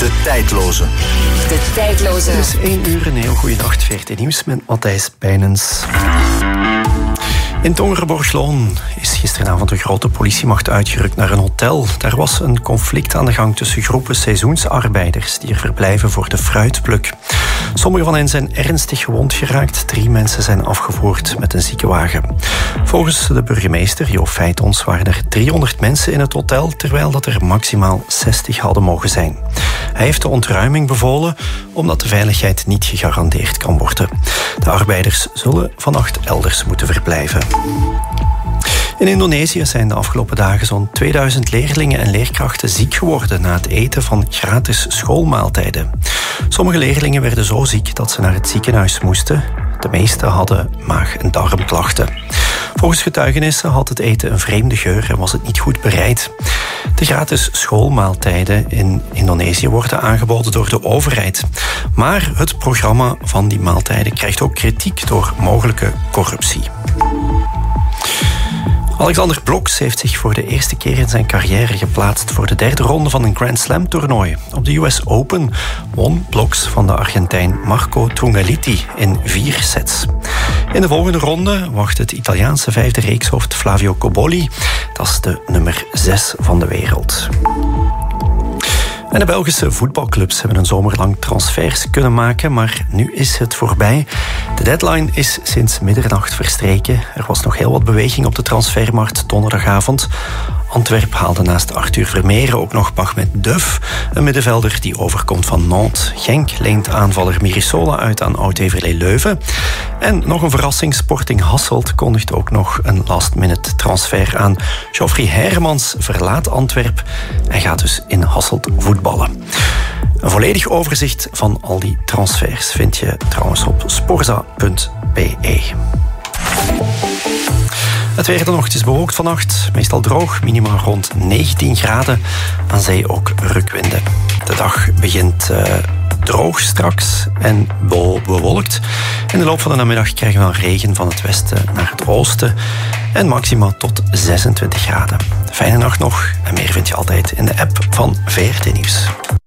De tijdloze. De tijdloze. Het is 1 uur, een heel goede nacht. VRT Nieuws met Matthijs Bijnens. In Tongeren-Borgloon is gisteravond een grote politiemacht uitgerukt naar een hotel. Daar was een conflict aan de gang tussen groepen seizoensarbeiders die er verblijven voor de fruitpluk. Sommige van hen zijn ernstig gewond geraakt. 3 mensen zijn afgevoerd met een ziekenwagen. Volgens de burgemeester, Jo Feitons, waren er 300 mensen in het hotel, terwijl dat er maximaal 60 hadden mogen zijn. Hij heeft de ontruiming bevolen, omdat de veiligheid niet gegarandeerd kan worden. De arbeiders zullen vannacht elders moeten verblijven. In Indonesië zijn de afgelopen dagen zo'n 2000 leerlingen en leerkrachten ziek geworden na het eten van gratis schoolmaaltijden. Sommige leerlingen werden zo ziek dat ze naar het ziekenhuis moesten. De meesten hadden maag- en darmklachten. Volgens getuigenissen had het eten een vreemde geur en was het niet goed bereid. De gratis schoolmaaltijden in Indonesië worden aangeboden door de overheid. Maar het programma van die maaltijden krijgt ook kritiek door mogelijke corruptie. Alexander Blok's heeft zich voor de eerste keer in zijn carrière geplaatst voor de 3e ronde van een Grand Slam toernooi. Op de US Open won Blok's van de Argentijn Marco Trungelliti in 4 sets. In de volgende ronde wacht het Italiaanse 5e reekshoofd Flavio Cobolli. Dat is de nummer 6 van de wereld. En de Belgische voetbalclubs hebben een zomer lang transfers kunnen maken, maar nu is het voorbij. De deadline is sinds middernacht verstreken. Er was nog heel wat beweging op de transfermarkt donderdagavond. Antwerp haalde naast Arthur Vermeeren ook nog Ahmed Duff, een middenvelder die overkomt van Nantes. Genk leent aanvaller Mirisola uit aan Oud-Heverlee Leuven. En nog een verrassing, Sporting Hasselt kondigt ook nog een last-minute transfer aan. Geoffrey Hermans verlaat Antwerp en gaat dus in Hasselt voetballen. Een volledig overzicht van al die transfers vind je trouwens op sporza.be. Het weer dan nog, het is bewolkt vannacht, meestal droog, minimaal rond 19 graden. Aan zee ook rukwinden. De dag begint droog straks en bewolkt. In de loop van de namiddag krijgen we regen van het westen naar het oosten. En maximaal tot 26 graden. Fijne nacht nog en meer vind je altijd in de app van VRT Nieuws.